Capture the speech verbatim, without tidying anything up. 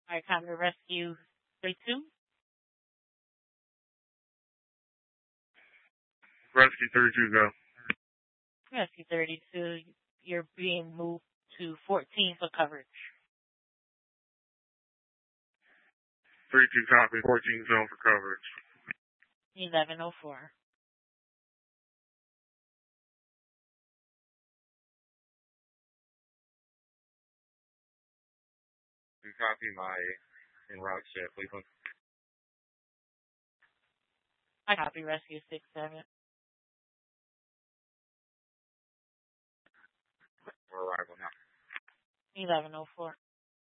I copy rescue three two. Rescue thirty-two, go. Rescue thirty-two, you're being moved to fourteen for coverage. thirty-two copy, fourteen zone for coverage. eleven oh four. You copy my en route ship, Cleveland. I copy rescue six seven. For arrival now. eleven oh four.